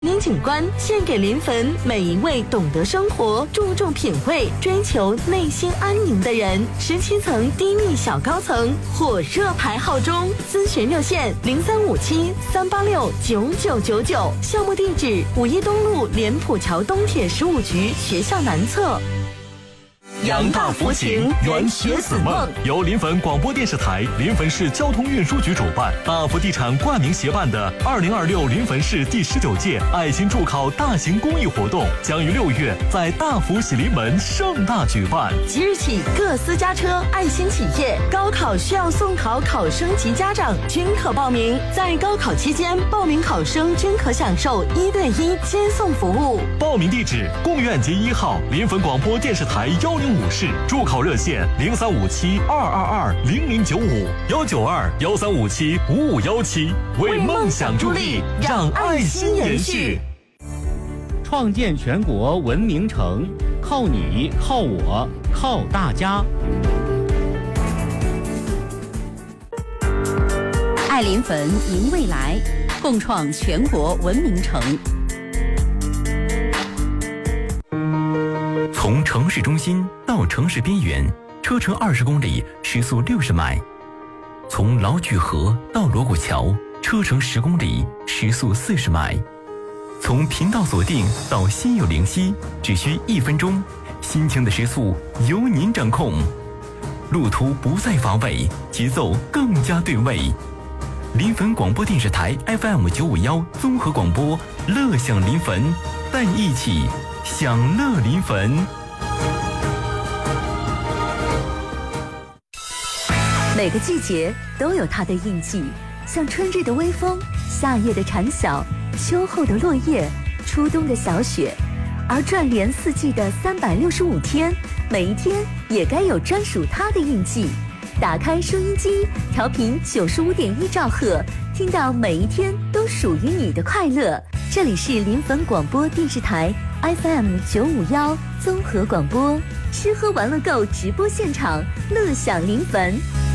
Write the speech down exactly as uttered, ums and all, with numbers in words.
林警官献给临汾每一位懂得生活、注重品味、追求内心安宁的人。十七层低密小高层，火热排号中。咨询热线零三五七三八六九九九九，项目地址五一东路莲浦桥东铁十五局学校南侧。 扬大福情，圆学子梦，由临汾广播电视台、临汾市交通运输局主办，大福地产冠名协办的二零二六临汾市第十九届爱心助考大型公益活动，将于六月在大福喜临门盛大举办。 即日起，各私家车、爱心企业、高考需要送考考生及家长均可报名。在高考期间，报名考生均可享受一对一接送服务。 报名地址：贡院街一号临汾广播电视台幺零五室，助考热线零三五七二二二零零九五幺九二幺三五七五五幺七，为梦想助力，让爱心延续。 创建全国文明城，靠你，靠我，靠大家。 爱临汾，迎未来，共创全国文明城。 从城市中心到城市边缘，车程二十公里，时速六十迈；从劳具河到锣鼓桥，车程十公里，时速四十迈；从频道锁定到心有灵犀，只需一分钟，心情的时速由您掌控。路途不再乏味，节奏更加对味。临汾广播电视台 F M 九五幺综合广播，乐享临汾，带你一起享乐临汾。 每个季节都有它的印记，像春日的微风，夏夜的蝉晓，秋后的落叶，初冬的小雪。而转联四季的三百六十五天，每一天也该有专属它的印记。打开收音机，调频九十五点一兆赫，听到每一天都属于你的快乐。这里是临汾广播电视台 F M 九五幺综合广播，吃喝玩乐购直播现场，乐享临汾。